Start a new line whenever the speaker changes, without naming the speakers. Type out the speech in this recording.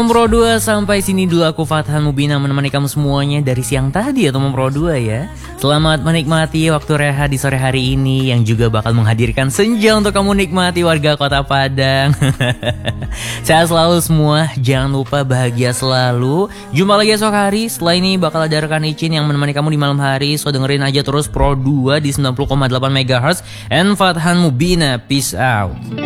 Pro 2, sampai sini dulu aku Fathan Mubina menemani kamu semuanya dari siang tadi ya teman Pro 2 ya. Selamat menikmati waktu rehat di sore hari ini yang juga bakal menghadirkan senja untuk kamu nikmati warga Kota Padang. Sehat selalu semua, jangan lupa bahagia selalu. Jumpa lagi esok hari, setelah ini bakal ada rekan Icin yang menemani kamu di malam hari. So dengerin aja terus Pro 2 di 90,8 MHz and Fathan Mubina, peace out.